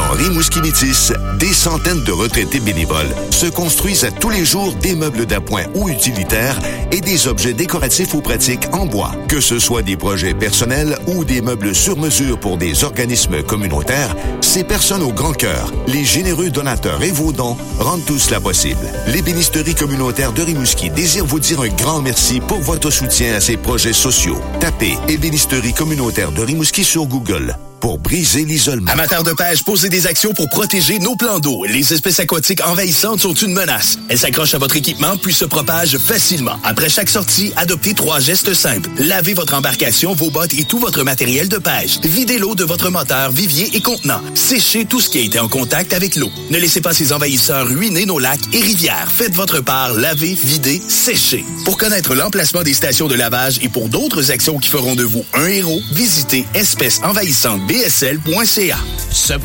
Dans Rimouski-Métis, des centaines de retraités bénévoles se construisent à tous les jours des meubles d'appoint ou utilitaires et des objets décoratifs ou pratiques en bois. Que ce soit des projets personnels ou des meubles sur mesure pour des organismes communautaires, ces personnes au grand cœur, les généreux donateurs et vos dons rendent tout cela possible. L'ébénisterie communautaire de Rimouski désire vous dire un grand merci pour votre soutien à ces projets sociaux. Tapez Ébénisterie communautaire de Rimouski sur Google pour briser l'isolement. Amateurs de pêche, posez des actions pour protéger nos plans d'eau. Les espèces aquatiques envahissantes sont une menace. Elles s'accrochent à votre équipement puis se propagent facilement. Après chaque sortie, adoptez 3 gestes simples. Lavez votre embarcation, vos bottes et tout votre matériel de pêche. Videz l'eau de votre moteur, vivier et contenant. Séchez tout ce qui a été en contact avec l'eau. Ne laissez pas ces envahisseurs ruiner nos lacs et rivières. Faites votre part, lavez, videz, séchez. Pour connaître l'emplacement des stations de lavage et pour d'autres actions qui feront de vous un héros, visitez espècesenvahissante BSL.ca.